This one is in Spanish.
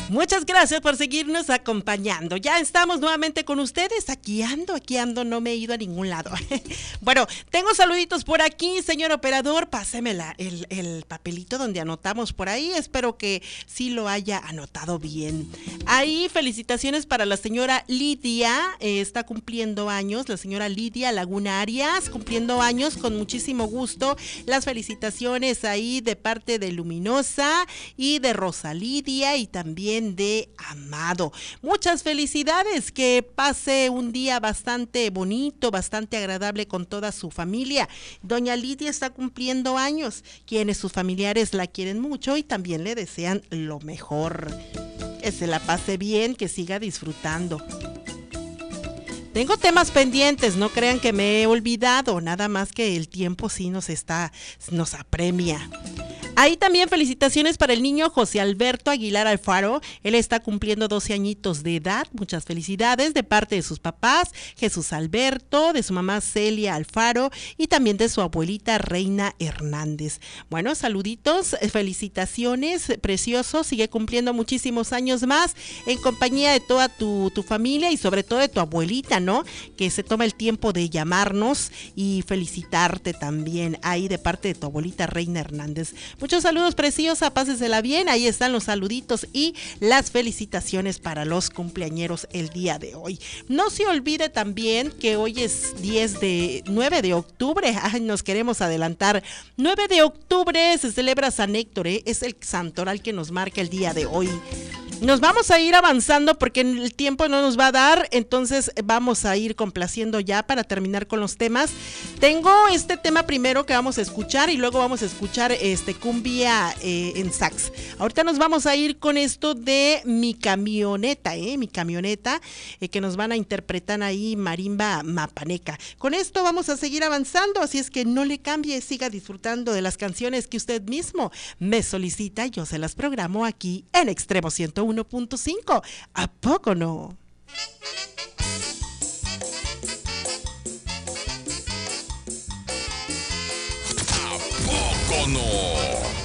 Muchas gracias por seguirnos acompañando. Ya estamos nuevamente con ustedes. Aquí ando, no me he ido a ningún lado. Bueno, tengo saluditos por aquí, señor operador. Páseme el papelito donde anotamos por ahí. Espero que sí lo haya anotado bien. Ahí, felicitaciones para la señora Lidia. Está cumpliendo años, la señora Lidia Laguna Arias, cumpliendo años con muchísimo gusto. Las felicitaciones ahí de parte de Luminosa y de Rosa Lidia y también de Amado. Muchas felicidades, que pase un día bastante bonito, bastante agradable con toda su familia. Doña Lidia está cumpliendo años, quienes sus familiares la quieren mucho y también le desean lo mejor. Que se la pase bien, que siga disfrutando. Tengo temas pendientes, no crean que me he olvidado, nada más que el tiempo sí nos apremia. Ahí también felicitaciones para el niño José Alberto Aguilar Alfaro. Él está cumpliendo 12 añitos de edad. Muchas felicidades de parte de sus papás, Jesús Alberto, de su mamá Celia Alfaro y también de su abuelita Reina Hernández. Bueno, saluditos, felicitaciones, precioso. Sigue cumpliendo muchísimos años más en compañía de toda tu familia y sobre todo de tu abuelita, ¿no? Que se toma el tiempo de llamarnos y felicitarte también ahí de parte de tu abuelita Reina Hernández. Muchos saludos, preciosa, pásesela bien, ahí están los saluditos y las felicitaciones para los cumpleañeros el día de hoy. No se olvide también que hoy es 9 de octubre, nos queremos adelantar. 9 de octubre se celebra San Héctor, es el santoral que nos marca el día de hoy. Nos vamos a ir avanzando porque el tiempo no nos va a dar, entonces vamos a ir complaciendo ya para terminar con los temas. Tengo este tema primero que vamos a escuchar y luego vamos a escuchar cumbia en sax. Ahorita nos vamos a ir con esto de Mi Camioneta, que nos van a interpretar ahí Marimba Mapaneca. Con esto vamos a seguir avanzando, así es que no le cambie, siga disfrutando de las canciones que usted mismo me solicita, yo se las programo aquí en Extremo 101.5. ¿A poco no? ¿A poco no?